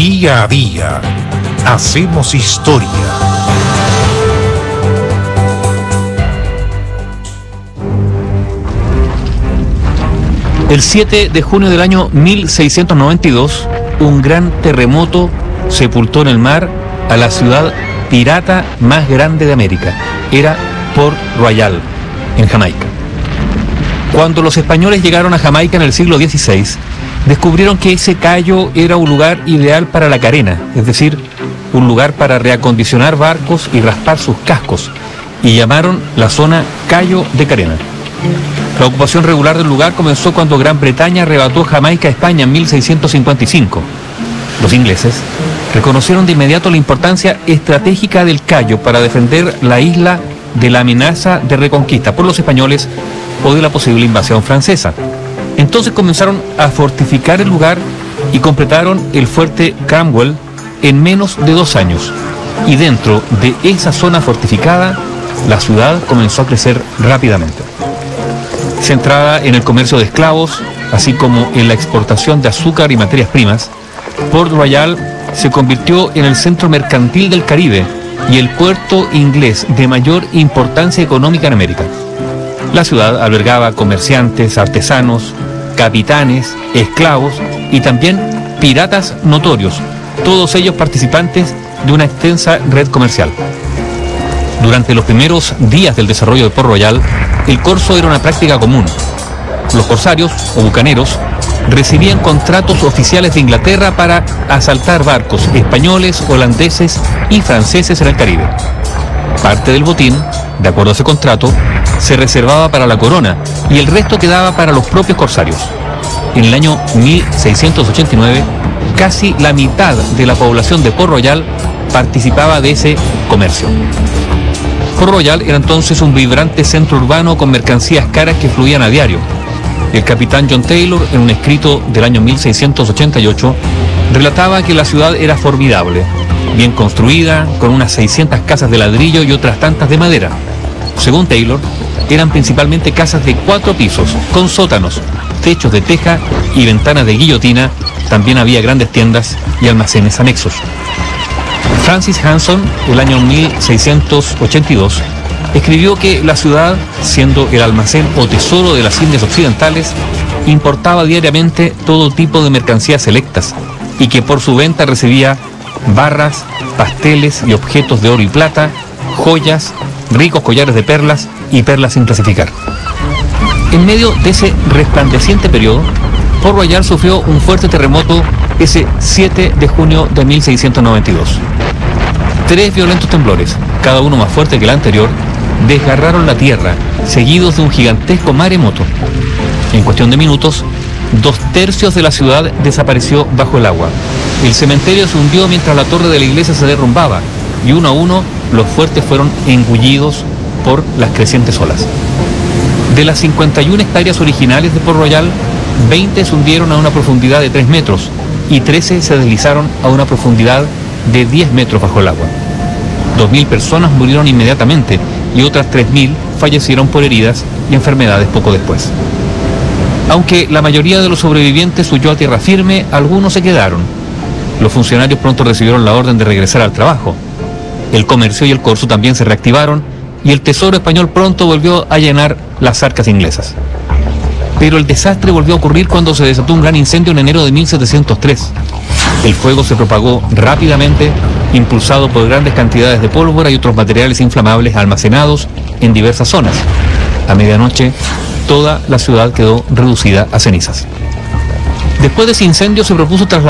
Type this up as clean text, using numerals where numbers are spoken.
Día a día, hacemos historia. El 7 de junio del año 1692, un gran terremoto sepultó en el mar a la ciudad pirata más grande de América. Era Port Royal, en Jamaica. Cuando los españoles llegaron a Jamaica en el siglo XVI, descubrieron que ese cayo era un lugar ideal para la carena, es decir, un lugar para reacondicionar barcos y raspar sus cascos, y llamaron la zona Cayo de Carena. La ocupación regular del lugar comenzó cuando Gran Bretaña arrebató Jamaica a España en 1655. Los ingleses reconocieron de inmediato la importancia estratégica del Cayo para defender la isla de la amenaza de reconquista por los españoles o de la posible invasión francesa. Entonces comenzaron a fortificar el lugar y completaron el fuerte Cromwell en menos de 2 años. Y dentro de esa zona fortificada, la ciudad comenzó a crecer rápidamente. Centrada en el comercio de esclavos, así como en la exportación de azúcar y materias primas, Port Royal se convirtió en el centro mercantil del Caribe y el puerto inglés de mayor importancia económica en América. La ciudad albergaba comerciantes, artesanos, capitanes, esclavos y también piratas notorios, todos ellos participantes de una extensa red comercial. Durante los primeros días del desarrollo de Port Royal, el corso era una práctica común. Los corsarios o bucaneros recibían contratos oficiales de Inglaterra para asaltar barcos españoles, holandeses y franceses en el Caribe. Parte del botín, de acuerdo a ese contrato, se reservaba para la corona y el resto quedaba para los propios corsarios. En el año 1689, casi la mitad de la población de Port Royal participaba de ese comercio. Port Royal era entonces un vibrante centro urbano con mercancías caras que fluían a diario. El capitán John Taylor, en un escrito del año 1688, relataba que la ciudad era formidable, bien construida, con unas 600 casas de ladrillo y otras tantas de madera. Según Taylor, eran principalmente casas de 4 pisos, con sótanos, techos de teja y ventanas de guillotina. También había grandes tiendas y almacenes anexos. Francis Hanson, el año 1682, escribió que la ciudad, siendo el almacén o tesoro de las Indias Occidentales, importaba diariamente todo tipo de mercancías selectas y que por su venta recibía barras, pasteles y objetos de oro y plata, joyas, ricos collares de perlas y perlas sin clasificar. En medio de ese resplandeciente periodo, Port Royal sufrió un fuerte terremoto ese 7 de junio de 1692. 3 violentos temblores, cada uno más fuerte que el anterior, desgarraron la tierra, seguidos de un gigantesco maremoto. En cuestión de minutos, 2/3 de la ciudad desapareció bajo el agua. El cementerio se hundió mientras la torre de la iglesia se derrumbaba, y uno a uno los fuertes fueron engullidos por las crecientes olas. De las 51 hectáreas originales de Port Royal, 20 se hundieron a una profundidad de 3 metros y 13 se deslizaron a una profundidad de 10 metros bajo el agua. 2.000 personas murieron inmediatamente y otras 3.000 fallecieron por heridas y enfermedades poco después. Aunque la mayoría de los sobrevivientes huyó a tierra firme, algunos se quedaron. Los funcionarios pronto recibieron la orden de regresar al trabajo. El comercio y el corso también se reactivaron y el tesoro español pronto volvió a llenar las arcas inglesas. Pero el desastre volvió a ocurrir cuando se desató un gran incendio en enero de 1703. El fuego se propagó rápidamente, impulsado por grandes cantidades de pólvora y otros materiales inflamables almacenados en diversas zonas. A medianoche, toda la ciudad quedó reducida a cenizas. Después de ese incendio se propuso trasladar